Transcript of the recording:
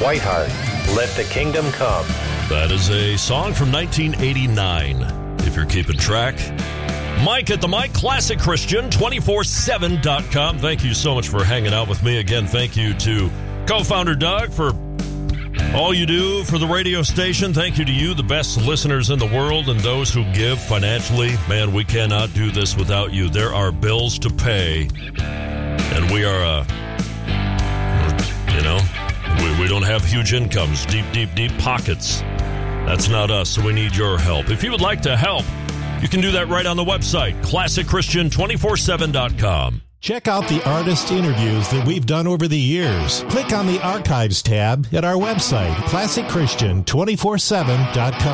Whiteheart, Let the Kingdom Come. That is a song from 1989, if you're keeping track. Mike at the Mike, Classic Christian, 247.com. Thank you so much for hanging out with me. Again, thank you to co-founder Doug for all you do for the radio station. Thank you to you, the best listeners in the world, and those who give financially. Man, we cannot do this without you. There are bills to pay, and we are, we don't have huge incomes, deep pockets. That's not us, so we need your help. If you would like to help, you can do that right on the website, ClassicChristian247.com. Check out the artist interviews that we've done over the years. Click on the Archives tab at our website, ClassicChristian247.com.